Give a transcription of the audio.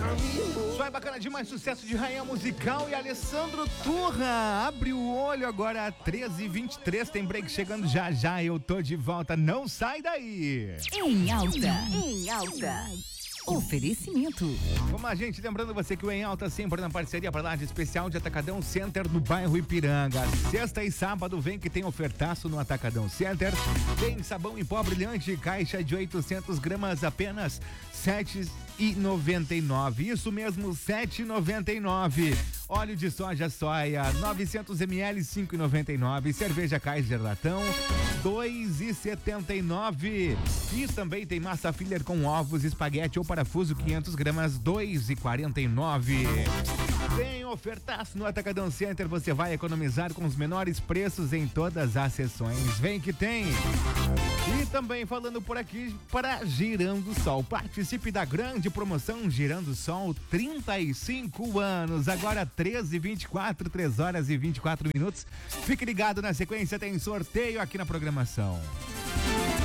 Só é bacana demais, sucesso de Rainha Musical e Alessandro Turra. Abre o olho agora, 13h23, tem break chegando já já, eu tô de volta, não sai daí. Em alta. Oferecimento. Vamos lá, gente, lembrando você que o Em Alta sempre na parceria para laje especial de Atacadão Center no bairro Ipiranga. Sexta e sábado vem que tem ofertaço no Atacadão Center. Tem sabão em pó brilhante, caixa de 800 gramas, apenas R$7,99. Isso mesmo, R$7,99. Óleo de soja soia, 900 ml, R$5,99. Cerveja Kaiser latão, R$2,79. E também tem massa filler com ovos, espaguete ou parafuso, 500 gramas, R$2,49. Tem ofertaço no Atacadão Center, você vai economizar com os menores preços em todas as seções. Vem que tem! E também falando por aqui para Girando Sol. Participe da grande promoção Girando Sol, 35 anos. Agora 13h24, 3h24. Fique ligado, na sequência tem sorteio aqui na programação.